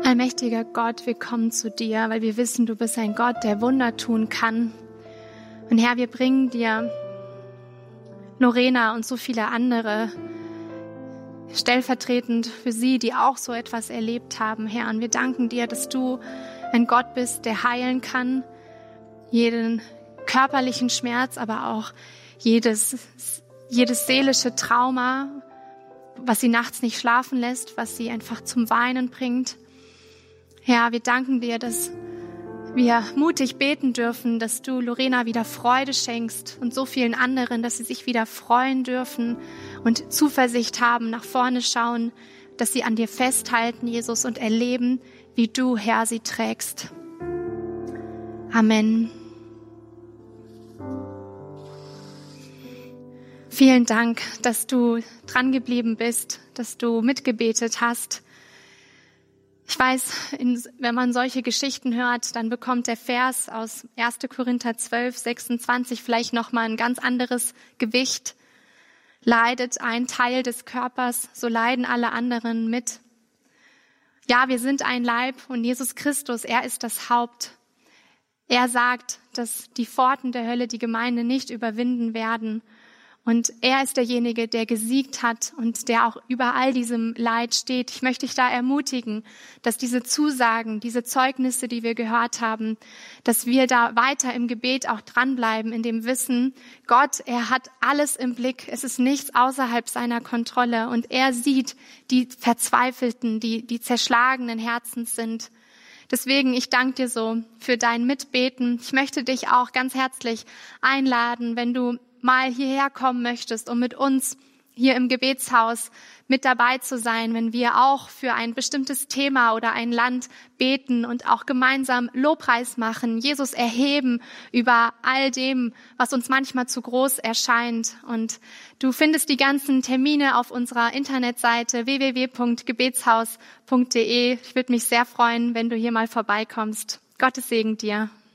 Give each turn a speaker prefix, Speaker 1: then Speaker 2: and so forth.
Speaker 1: Allmächtiger Gott, wir kommen zu dir, weil wir wissen, du bist ein Gott, der Wunder tun kann. Und Herr, wir bringen dir Lorena und so viele andere stellvertretend für sie, die auch so etwas erlebt haben, Herr. Und wir danken dir, dass du ein Gott bist, der heilen kann, jeden körperlichen Schmerz, aber auch jedes seelische Trauma, was sie nachts nicht schlafen lässt, was sie einfach zum Weinen bringt. Herr, wir danken dir, dass wir mutig beten dürfen, dass du Lorena wieder Freude schenkst und so vielen anderen, dass sie sich wieder freuen dürfen und Zuversicht haben, nach vorne schauen, dass sie an dir festhalten, Jesus, und erleben, wie du, Herr, sie trägst. Amen. Vielen Dank, dass du dran geblieben bist, dass du mitgebetet hast. Ich weiß, wenn man solche Geschichten hört, dann bekommt der Vers aus 1. Korinther 12, 26 vielleicht nochmal ein ganz anderes Gewicht. Leidet ein Teil des Körpers, so leiden alle anderen mit. Ja, wir sind ein Leib und Jesus Christus, er ist das Haupt. Er sagt, dass die Pforten der Hölle die Gemeinde nicht überwinden werden. Und er ist derjenige, der gesiegt hat und der auch über all diesem Leid steht. Ich möchte dich da ermutigen, dass diese Zusagen, diese Zeugnisse, die wir gehört haben, dass wir da weiter im Gebet auch dranbleiben, in dem Wissen, Gott, er hat alles im Blick. Es ist nichts außerhalb seiner Kontrolle. Und er sieht die Verzweifelten, die zerschlagenen Herzens sind. Deswegen, ich danke dir so für dein Mitbeten. Ich möchte dich auch ganz herzlich einladen, wenn du mal hierher kommen möchtest, um mit uns hier im Gebetshaus mit dabei zu sein, wenn wir auch für ein bestimmtes Thema oder ein Land beten und auch gemeinsam Lobpreis machen, Jesus erheben über all dem, was uns manchmal zu groß erscheint. Und du findest die ganzen Termine auf unserer Internetseite www.gebetshaus.de. Ich würde mich sehr freuen, wenn du hier mal vorbeikommst. Gottes Segen dir.